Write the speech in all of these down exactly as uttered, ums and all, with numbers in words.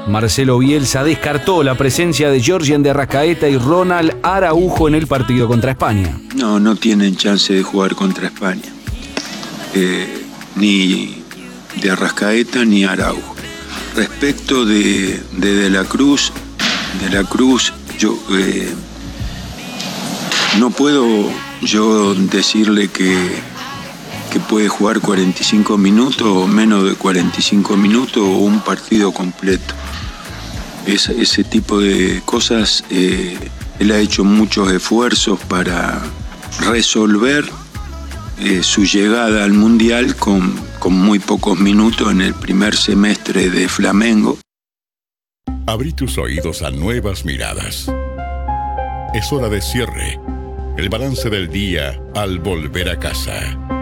Marcelo Bielsa descartó la presencia de Georgian de Arrascaeta y Ronald Araujo en el partido contra España. No, no tienen chance de jugar contra España. Eh, ni de Arrascaeta ni Araujo. Respecto de, de De la Cruz, De la Cruz, yo eh, no puedo yo decirle que, que puede jugar cuarenta y cinco minutos o menos de cuarenta y cinco minutos o un partido completo. Es, ese tipo de cosas, eh, él ha hecho muchos esfuerzos para resolver eh, su llegada al Mundial con, con muy pocos minutos en el primer semestre de Flamengo. Abrí tus oídos a nuevas miradas. Es hora de cierre. El balance del día al volver a casa.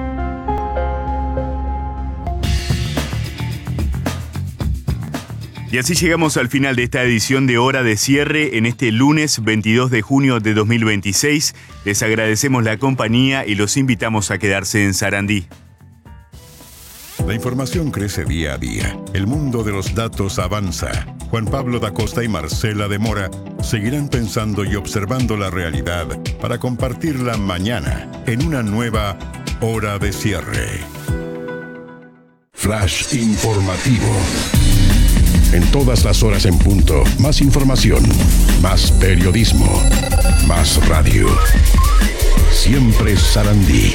Y así llegamos al final de esta edición de Hora de Cierre en este lunes veintidós de junio de dos mil veintiséis. Les agradecemos la compañía y los invitamos a quedarse en Sarandí. La información crece día a día. El mundo de los datos avanza. Juan Pablo da Costa y Marcela de Mora seguirán pensando y observando la realidad para compartirla mañana en una nueva Hora de Cierre. Flash informativo. En todas las horas en punto, más información, más periodismo, más radio. Siempre Sarandí.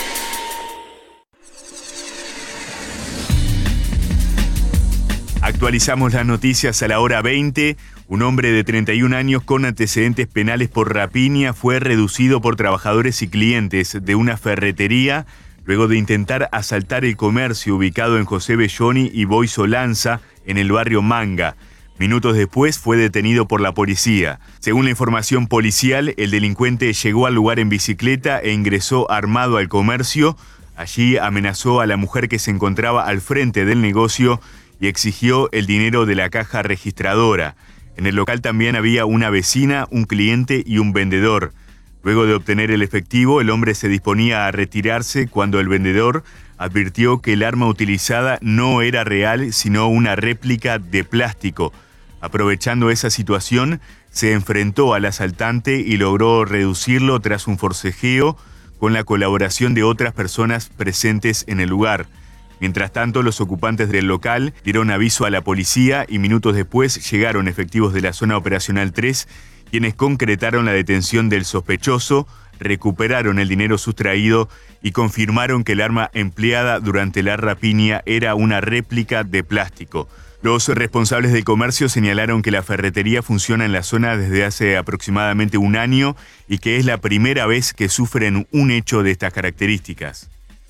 Actualizamos las noticias a la hora veinte. Un hombre de treinta y un años con antecedentes penales por rapiña fue reducido por trabajadores y clientes de una ferretería luego de intentar asaltar el comercio ubicado en José Belloni y Boy Solanza, en el barrio Manga. Minutos después fue detenido por la policía. Según la información policial, el delincuente llegó al lugar en bicicleta e ingresó armado al comercio. Allí amenazó a la mujer que se encontraba al frente del negocio y exigió el dinero de la caja registradora. En el local también había una vecina, un cliente y un vendedor. Luego de obtener el efectivo, el hombre se disponía a retirarse cuando el vendedor advirtió que el arma utilizada no era real, sino una réplica de plástico. Aprovechando esa situación, se enfrentó al asaltante y logró reducirlo tras un forcejeo con la colaboración de otras personas presentes en el lugar. Mientras tanto, los ocupantes del local dieron aviso a la policía y minutos después llegaron efectivos de la zona operacional tres, quienes concretaron la detención del sospechoso, recuperaron el dinero sustraído y confirmaron que el arma empleada durante la rapiña era una réplica de plástico. Los responsables del comercio señalaron que la ferretería funciona en la zona desde hace aproximadamente un año y que es la primera vez que sufren un hecho de estas características.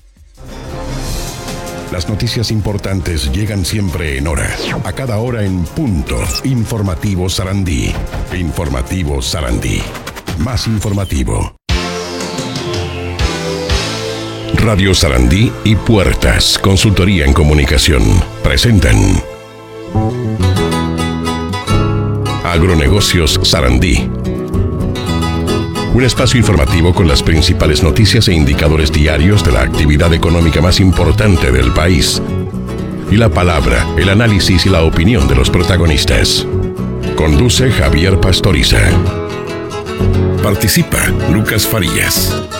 Las noticias importantes llegan siempre en hora, a cada hora en punto. Informativo Sarandí. Informativo Sarandí. Más informativo. Radio Sarandí y Puertas, consultoría en comunicación, presentan Agronegocios Sarandí. Un espacio informativo con las principales noticias e indicadores diarios de la actividad económica más importante del país. Y la palabra, el análisis y la opinión de los protagonistas. Conduce Javier Pastoriza. Participa Lucas Farías.